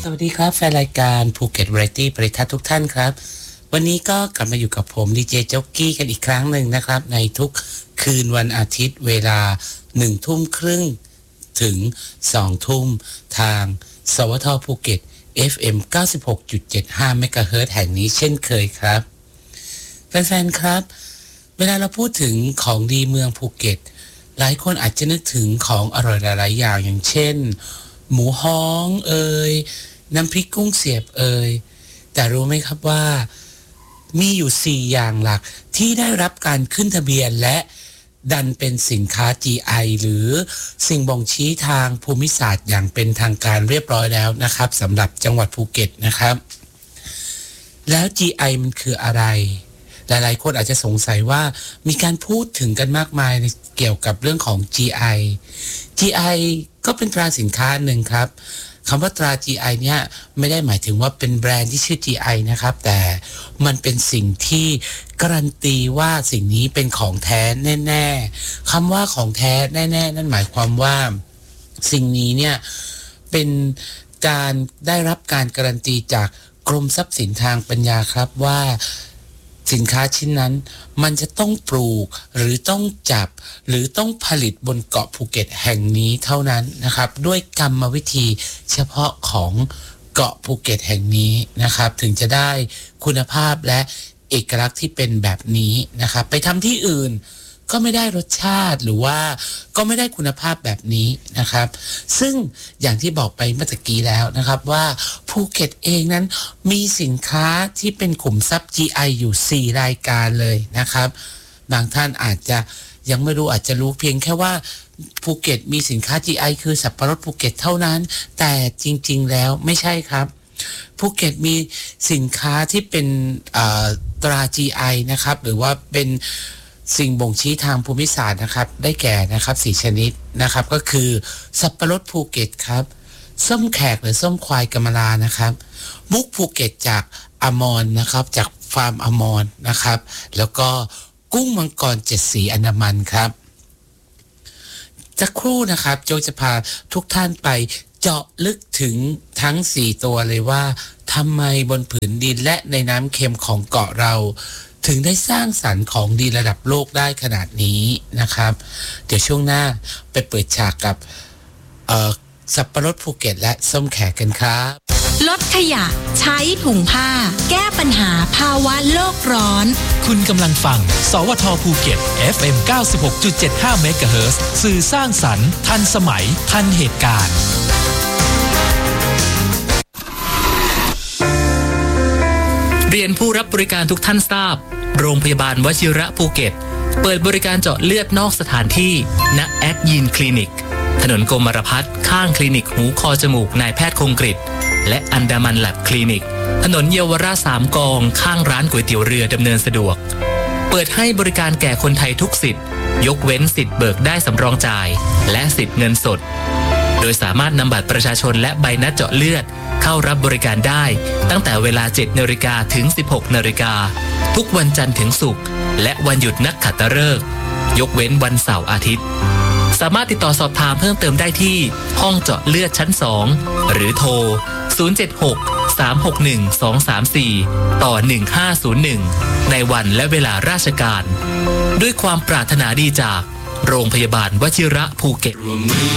สวัสดีครับแฟนรายการภูเก็ตวาไรตี้ปริทัศน์ทุกท่านครับวันนี้ก็กลับมาอยู่กับผมดีเจจ็อกกี้กันอีกครั้งหนึ่งนะครับในทุกคืนวันอาทิตย์เวลา 19:30 ถึง 20:00 ทางสวทภูเก็ต FM 96.75 เมกะเฮิรตซ์แห่งนี้เช่นเคยครับแฟนๆครับเวลาเราพูดถึงของดีเมืองภูเก็ตหลายคนอาจจะนึกถึงของอร่อยหลายๆอย่างอย่างเช่นหมูฮ้องน้ำพริกกุ้งเสียบแต่รู้ไหมครับว่ามีอยู่4อย่างหลักที่ได้รับการขึ้นทะเบียนและดันเป็นสินค้า GI หรือสิ่งบ่งชี้ทางภูมิศาสตร์อย่างเป็นทางการเรียบร้อยแล้วนะครับสำหรับจังหวัดภูเก็ตนะครับแล้ว GI มันคืออะไรหลายๆคนอาจจะสงสัยว่ามีการพูดถึงกันมากมายเกี่ยวกับเรื่องของ GI ก็เป็นตราสินค้าหนึ่งครับคำว่าตรา GI เนี่ยไม่ได้หมายถึงว่าเป็นแบรนด์ที่ชื่อ GI นะครับแต่มันเป็นสิ่งที่การันตีว่าสิ่งนี้เป็นของแท้แน่ๆคำว่าของแท้แน่ๆนั่นหมายความว่าสิ่งนี้เนี่ยเป็นการได้รับการการันตีจากกรมทรัพย์สินทางปัญญาครับว่าสินค้าชิ้นนั้นมันจะต้องปลูกหรือต้องจับหรือต้องผลิตบนเกาะภูเก็ตแห่งนี้เท่านั้นนะครับด้วยกรรมวิธีเฉพาะของเกาะภูเก็ตแห่งนี้นะครับถึงจะได้คุณภาพและเอกลักษณ์ที่เป็นแบบนี้นะครับไปทำที่อื่นก็ไม่ได้รสชาติหรือว่าก็ไม่ได้คุณภาพแบบนี้นะครับซึ่งอย่างที่บอกไปเมื่อกี้แล้วนะครับว่าภูเก็ตเองนั้นมีสินค้าที่เป็นขุมทรัพย์ GI อยู่4รายการเลยนะครับบางท่านอาจจะยังไม่รู้อาจจะรู้เพียงแค่ว่าภูเก็ตมีสินค้า GI คือสับปะรดภูเก็ตเท่านั้นแต่จริงๆแล้วไม่ใช่ครับภูเก็ตมีสินค้าที่เป็นตรา GI นะครับหรือว่าเป็นสิ่งบ่งชี้ทางภูมิศาสตร์นะครับได้แก่นะครับ4ชนิดนะครับก็คือสับปะรดภูเก็ตครับส้มแขกหรือส้มควายกำมะลานะครับมุกภูเก็ตจากอมรนะครับจากฟาร์มอมรนะครับแล้วก็กุ้งมังกร7สีอันดามันครับจะครู่นะครับโจจะพาทุกท่านไปเจาะลึกถึงทั้ง4ตัวเลยว่าทำไมบนผืนดินและในน้ำเค็มของเกาะเราถึงได้สร้างสรรค์ของดีระดับโลกได้ขนาดนี้นะครับเดี๋ยวช่วงหน้าไปเปิดฉากกับสับปะรดภูเก็ตและส้มแขกกันครับลดขยะใช้ถุงผ้าแก้ปัญหาภาวะโลกร้อนคุณกำลังฟังสวทภูเก็ต FM 96.75 เมกะเฮิรตซ์สื่อสร้างสรรค์ทันสมัยทันเหตุการณ์เรียนผู้รับบริการทุกท่านทราบโรงพยาบาลวชิระภูเก็ตเปิดบริการเจาะเลือดนอกสถานที่ณแอดยีนคลินิกถนนกรมรพัฒน์ข้างคลินิกหูคอจมูกนายแพทย์คงกฤษและอันดามันแลบคลินิกถนนเยาวราช3 กองข้างร้านก๋วยเตี๋ยวเรือดำเนินสะดวกเปิดให้บริการแก่คนไทยทุกสิทธิ์ยกเว้นสิทธิ์เบิกได้สำรองจ่ายและสิทธิ์เงินสดโดยสามารถนำบัตรประชาชนและใบนัดเจาะเลือดเข้ารับบริการได้ตั้งแต่เวลา 7 นาฬิกาถึง 16 นาฬิกาทุกวันจันทร์ถึงศุกร์และวันหยุดนักขัตฤกษ์ยกเว้นวันเสาร์อาทิตย์สามารถติดต่อสอบถามเพิ่มเติมได้ที่ห้องเจาะเลือดชั้น2หรือโทร076-361-234ต่อ1501ในวันและเวลาราชการด้วยความปรารถนาดีจากโรงพยาบาลวชิระภูเก็ต